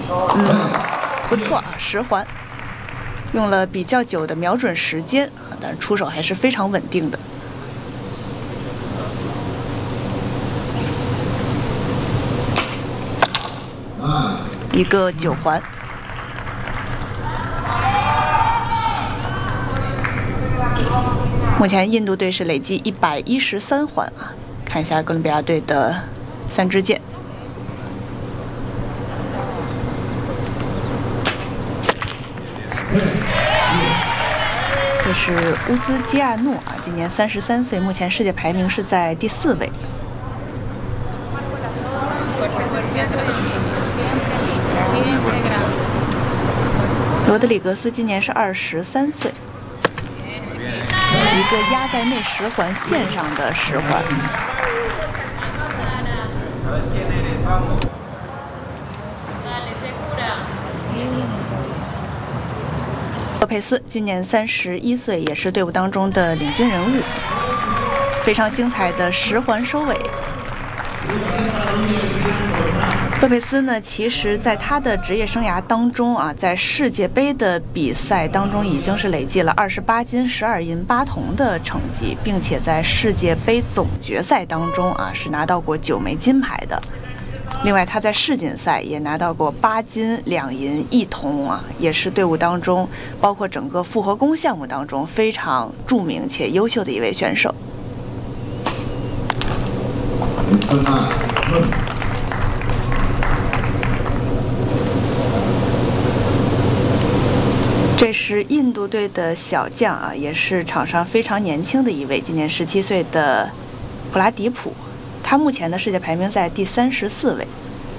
不错啊，10环，用了比较久的瞄准时间啊，但是出手还是非常稳定的。一个9环。目前印度队是累计113环啊，看一下哥伦比亚队的3支箭。这是乌斯基亚诺啊，今年33岁，目前世界排名是在第4位。罗德里格斯今年是23岁，一个压在内10环线上的10环。洛佩斯今年31岁，也是队伍当中的领军人物，非常精彩的10环收尾。洛佩斯呢，其实在他的职业生涯当中啊，在世界杯的比赛当中已经是累计了28金、12银、8铜的成绩，并且在世界杯总决赛当中啊是拿到过9枚金牌的。另外，他在世锦赛也拿到过8金、2银、1铜啊，也是队伍当中，包括整个复合弓项目当中非常著名且优秀的一位选手。这是印度队的小将啊，也是场上非常年轻的一位，今年17岁的普拉迪普。他目前的世界排名在第34位。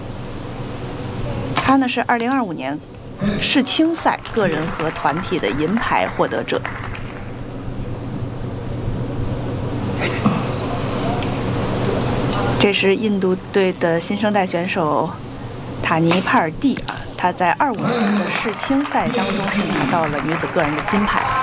他呢是2025年世青赛个人和团体的银牌获得者。这是印度队的新生代选手塔尼帕尔蒂啊，他在25年的世青赛当中是拿到了女子个人的金牌。